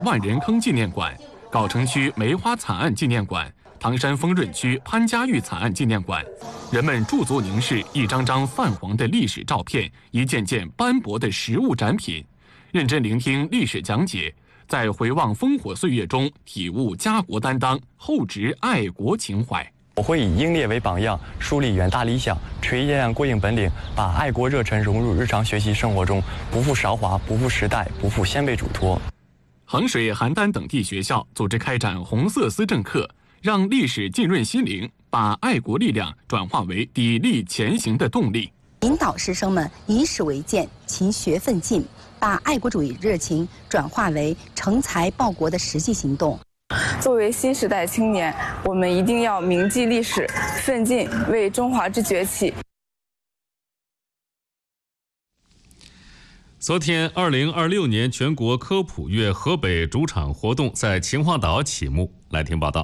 万人坑纪念馆、藁城区梅花惨案纪念馆、唐山丰润区潘家峪惨案纪念馆，人们驻足凝视一张张泛黄的历史照片，一件件斑驳的实物展品，认真聆听历史讲解，在回望烽火岁月中体悟家国担当，厚植爱国情怀。 我会以英烈为榜样，树立远大理想，锤炼过硬本领，把爱国热忱融入日常学习生活中，不负韶华，不负时代，不负先辈嘱托。 衡水、邯郸等地学校组织开展红色思政课，让历史浸润心灵，把爱国力量转化为砥砺前行的动力， 引导师生们以史为鉴，勤学奋进，把爱国主义热情转化为成才报国的实际行动。 作为新时代青年，我们一定要铭记历史，奋进为中华之崛起。 昨天，2026年全国科普月河北主场活动在秦皇岛启幕。来听报道。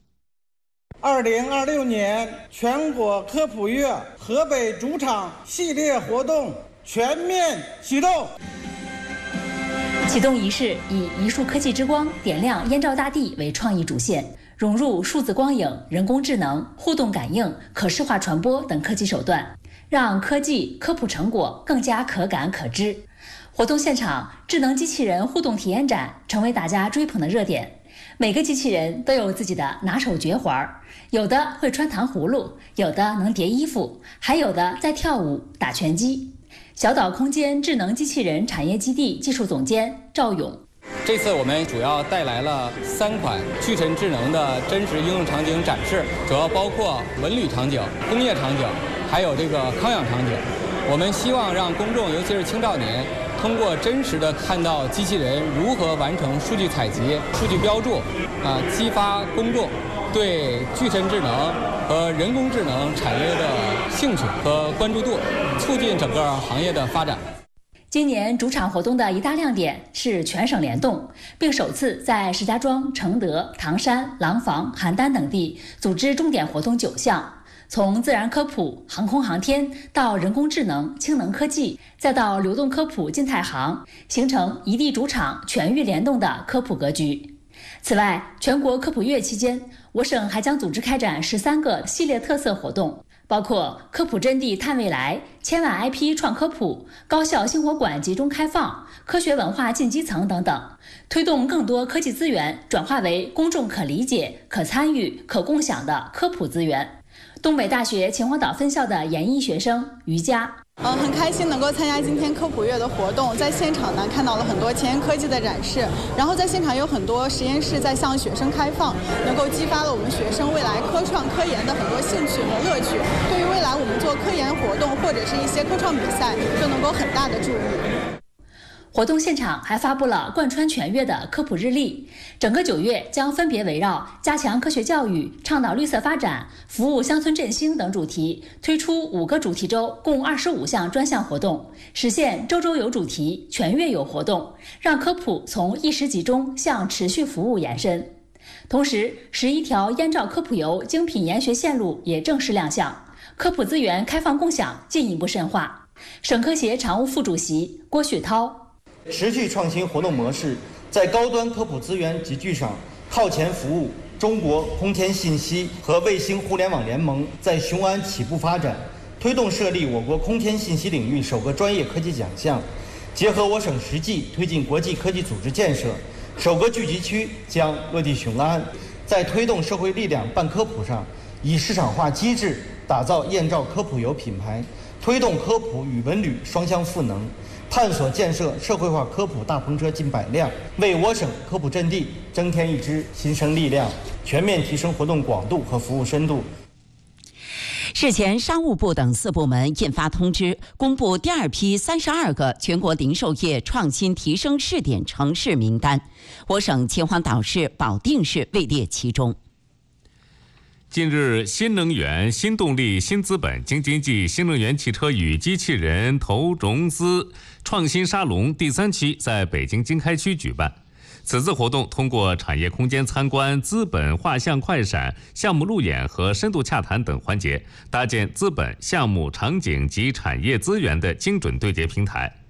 2026年全国科普月河北主场系列活动全面启动。 启动仪式以一束科技之光点亮燕赵大地为创意主线，融入数字光影、人工智能、互动感应、可视化传播等科技手段，让科技科普成果更加可感可知。活动现场，智能机器人互动体验展成为大家追捧的热点。每个机器人都有自己的拿手绝活，有的会穿糖葫芦，有的能叠衣服，还有的在跳舞、打拳击。小岛空间智能机器人产业基地技术总监赵勇， 这次我们主要带来了3款巨神智能的真实应用场景展示，主要包括文旅场景、工业场景，还有这个康养场景。我们希望让公众，尤其是青少年，通过真实的看到机器人如何完成数据采集、数据标注，激发公众对巨神智能和人工智能产业的兴趣和关注度，促进整个行业的发展。 今年主场活动的一大亮点是全省联动，并首次在石家庄、承德、唐山、廊坊、邯郸等地组织重点活动9项。从自然科普、航空航天到人工智能、氢能科技，再到流动科普、近太行，形成一地主场、全域联动的科普格局。此外，全国科普月期间，我省还将组织开展13个系列特色活动，包括科普阵地探未来、千万 IP 创科普、高校星火馆集中开放、科学文化进基层等等，推动更多科技资源转化为公众可理解、可参与、可共享的科普资源。东北大学秦皇岛分校的研一学生于佳， 很开心能够参加今天科普月的活动，在现场呢看到了很多前沿科技的展示，然后在现场有很多实验室在向学生开放，能够激发了我们学生未来科创科研的很多兴趣和乐趣，对于未来我们做科研活动或者是一些科创比赛都能够很大的助力。 活动现场还发布了贯穿全月的科普日历，整个9月将分别围绕加强科学教育、倡导绿色发展、服务乡村振兴等主题，推出5个主题周，共25项专项活动，实现周周有主题、全月有活动，让科普从一时集中向持续服务延伸。同时，11条燕赵科普游精品研学线路也正式亮相，科普资源开放共享进一步深化。省科协常务副主席郭旭涛， 持续创新活动模式，在高端科普资源集聚上靠前服务。中国空天信息和卫星互联网联盟在雄安起步发展，推动设立我国空天信息领域首个专业科技奖项，结合我省实际推进国际科技组织建设，首个聚集区将落地雄安。在推动社会力量办科普上，以市场化机制打造燕赵科普游品牌，推动科普与文旅双向赋能，探索建设社会化科普大篷车近100辆，为我省科普阵地增添一支新生力量，全面提升活动广度和服务深度。 日前，商务部等4部门印发通知，公布第2批32个全国零售业创新提升试点城市名单，我省秦皇岛市、保定市位列其中。 近日，新能源、新动力、新资本京津冀新能源汽车与机器人投融资创新沙龙第3期在北京经开区举办。此次活动通过产业空间参观、资本画像快闪、项目路演和深度洽谈等环节，搭建资本、项目、场景及产业资源的精准对接平台。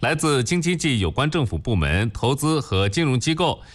来自京津冀有关政府部门、投资和金融机构